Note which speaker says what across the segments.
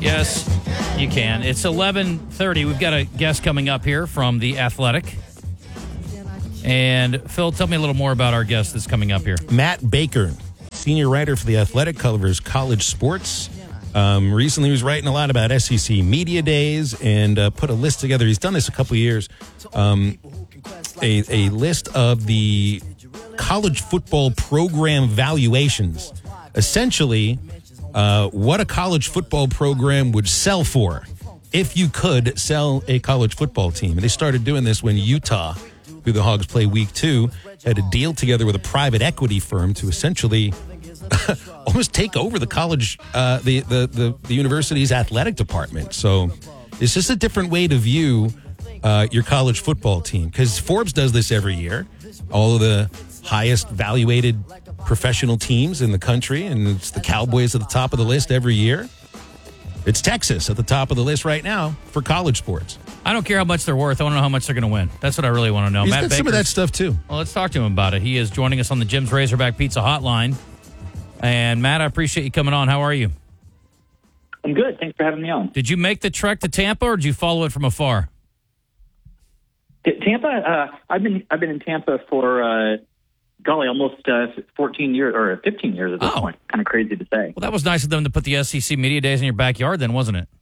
Speaker 1: Yes, you can. It's 11:30. We've got a guest coming up here from The Athletic. And, Phil, tell me a little more about our guest that's coming up here.
Speaker 2: Matt Baker, senior writer for The Athletic, covers college sports. Recently, he was writing a lot about SEC Media Days and put a list together. He's done this a couple of years. A list of the college football program valuations. Essentially, what a college football program would sell for if you could sell a college football team. And they started doing this when Utah, who the Hogs play week 2, had a deal together with a private equity firm to essentially almost take over the college, the university's athletic department. So it's just a different way to view your college football team, because Forbes does this every year. All of the highest valuated professional teams in the country, and it's the Cowboys at the top of the list every year. It's Texas at the top of the list right now for college sports.
Speaker 1: I don't care how much they're worth. I want to know how much they're going to win. That's what I really want to know.
Speaker 2: He's
Speaker 1: Matt
Speaker 2: got some of that stuff, too.
Speaker 1: Well, let's talk to him about it. He is joining us on the Jim's Razorback Pizza Hotline. And, Matt, I appreciate you coming on. How are you?
Speaker 3: I'm good. Thanks for having me on.
Speaker 1: Did you make the trek to Tampa, or did you follow it from afar?
Speaker 3: Tampa, I've been in Tampa for, almost 14 years or 15 years at this point. Kind of crazy to say.
Speaker 1: Well, that was nice of them to put the SEC Media Days in your backyard then, wasn't it?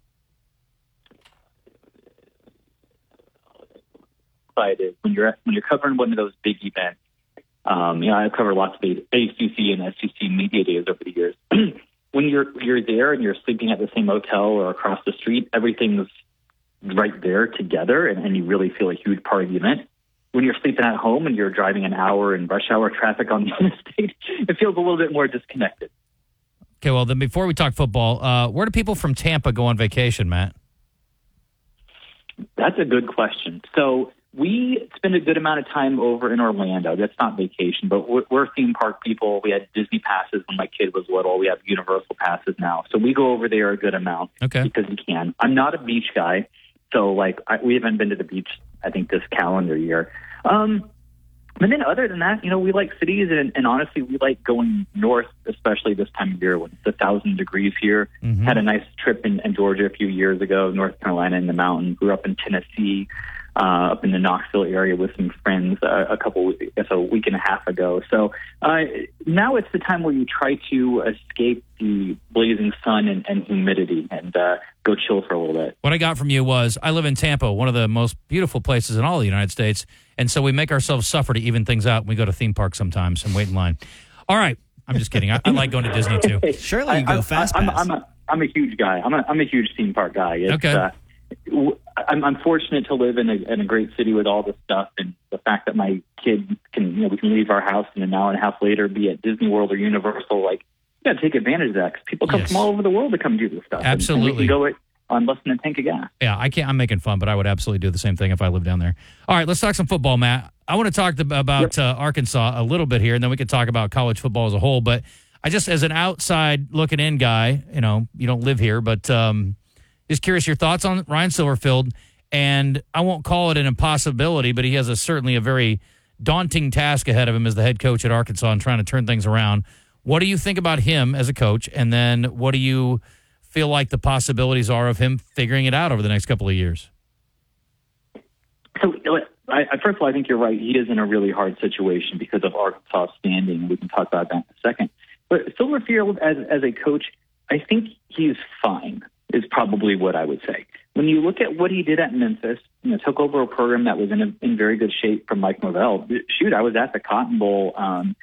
Speaker 3: Excited when you're covering one of those big events. I've covered lots of ACC and SEC Media Days over the years. When you're there and you're sleeping at the same hotel or across the street, everything's right there together, and you really feel a huge part of the event. When you're sleeping at home and you're driving an hour in rush hour traffic on the interstate, it feels a little bit more disconnected.
Speaker 1: Okay, well, then before we talk football, where do people from Tampa go on vacation, Matt?
Speaker 3: That's a good question. So we spend a good amount of time over in Orlando. That's not vacation, but we're theme park people. We had Disney passes when my kid was little. We have Universal passes now. So we go over there a good amount because we can. I'm not a beach guy, so we haven't been to the beach, I think, this calendar year. But then other than that, we like cities, and honestly, we like going north, especially this time of year when it's 1,000 degrees here. Mm-hmm. Had a nice trip in Georgia a few years ago, North Carolina in the mountains. Grew up in Tennessee, up in the Knoxville area with some friends a week and a half ago. So now it's the time where you try to escape the blazing sun and humidity and go chill for a little bit.
Speaker 1: What I got from you was, I live in Tampa, one of the most beautiful places in all the United States, and so we make ourselves suffer to even things out. We go to theme parks sometimes and wait in line. All right. I'm just kidding. I like going to Disney, too.
Speaker 4: Surely you go fast pass.
Speaker 3: I'm a huge guy. I'm a huge theme park guy.
Speaker 1: Okay.
Speaker 3: I'm fortunate to live in a great city with all this stuff, and the fact that my kid we can leave our house and an hour and a half later be at Disney World or Universal. You got to take advantage of that because people come from all over the world to come do this stuff.
Speaker 1: Absolutely.
Speaker 3: And we can go on less than a tank of gas.
Speaker 1: Yeah, I'm making fun, but I would absolutely do the same thing if I lived down there. All right, let's talk some football, Matt. I want to talk about Arkansas a little bit here, and then we can talk about college football as a whole. But I just, as an outside looking in guy, you don't live here, but just curious your thoughts on Ryan Silverfield. And I won't call it an impossibility, but he has certainly a very daunting task ahead of him as the head coach at Arkansas and trying to turn things around. What do you think about him as a coach? And then what do you feel like the possibilities are of him figuring it out over the next couple of years?
Speaker 3: So, first of all, I think you're right. He is in a really hard situation because of Arkansas' standing. We can talk about that in a second. But Silverfield, as a coach, I think he's fine, is probably what I would say. When you look at what he did at Memphis, took over a program that was in very good shape from Mike Norvell. Shoot, I was at the Cotton Bowl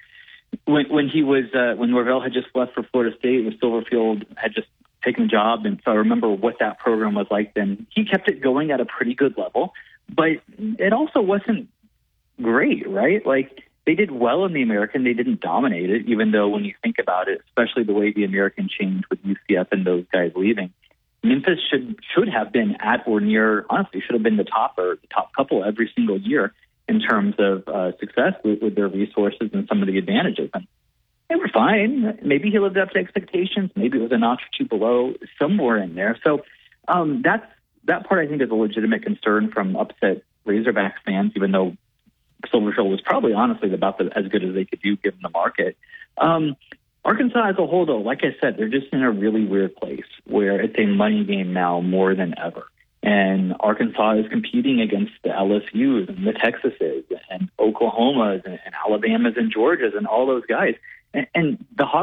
Speaker 3: when Norvell had just left for Florida State, when Silverfield had just taken the job, and so I remember what that program was like then. He kept it going at a pretty good level, but it also wasn't great, right? They did well in the American. They didn't dominate it, even though when you think about it, especially the way the American changed with UCF and those guys leaving, Memphis should have been at or near, honestly, should have been the top couple every single year in terms of success with their resources and some of the advantages. And they were fine. Maybe he lived up to expectations. Maybe it was a notch or two below, somewhere in there. So that part, I think, is a legitimate concern from upset Razorbacks fans, even though Silverfield was probably, honestly, about as good as they could do given the market. Arkansas as a whole, though, like I said, they're just in a really weird place where it's a money game now more than ever. And Arkansas is competing against the LSUs and the Texases and Oklahomas and Alabamas and Georgias and all those guys. And the Hogs